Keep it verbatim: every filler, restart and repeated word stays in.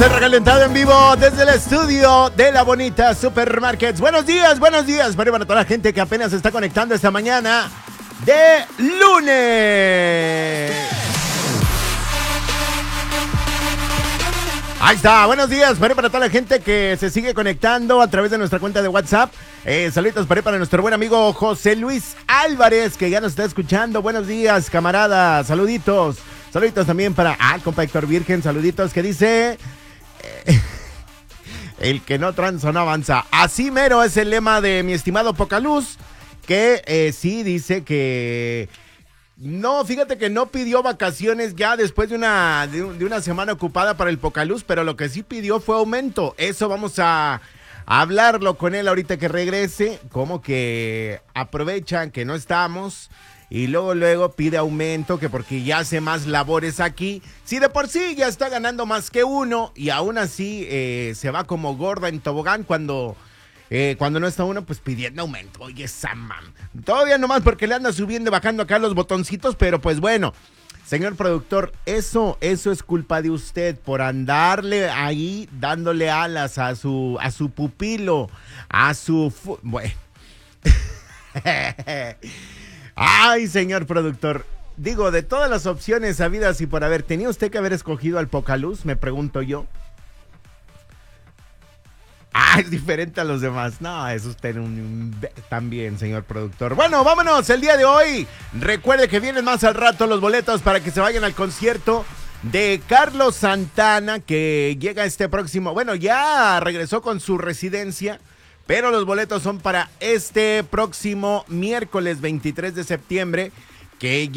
el recalentado en vivo desde el estudio de La Bonita Supermarkets. Buenos días, buenos días para toda la gente que apenas se está conectando esta mañana de lunes. Ahí está, buenos días para toda la gente que se sigue conectando a través de nuestra cuenta de WhatsApp. Eh, saluditos para, para nuestro buen amigo José Luis Álvarez, que ya nos está escuchando. Buenos días, camarada, saluditos. Saluditos también para ah, el compa Héctor Virgen, saluditos, que dice... Eh, el que no tranza no avanza. Así mero es el lema de mi estimado Pocaluz, que eh, sí dice que... No, fíjate que no pidió vacaciones ya después de una, de, de una semana ocupada para el Pocaluz, pero lo que sí pidió fue aumento. Eso vamos a, a hablarlo con él ahorita que regrese, como que aprovechan que no estamos... Y luego, luego pide aumento, que porque ya hace más labores aquí. Si de por sí ya está ganando más que uno, y aún así eh, se va como gorda en tobogán cuando, eh, cuando no está uno, pues pidiendo aumento. Oye, esa mam. Todavía nomás porque le anda subiendo y bajando acá los botoncitos, pero pues bueno. Señor productor, eso, eso es culpa de usted por andarle ahí dándole alas a su, a su pupilo, a su... Fu- bueno... Ay, señor productor, digo, de todas las opciones habidas y por haber, ¿tenía usted que haber escogido al Pocaluz? Me pregunto yo. Ah, es diferente a los demás. No, es usted un, un también, señor productor. Bueno, vámonos el día de hoy. Recuerde que vienen más al rato los boletos para que se vayan al concierto de Carlos Santana, que llega este próximo, bueno, ya regresó con su residencia. Pero los boletos son para este próximo miércoles veintitrés de septiembre, que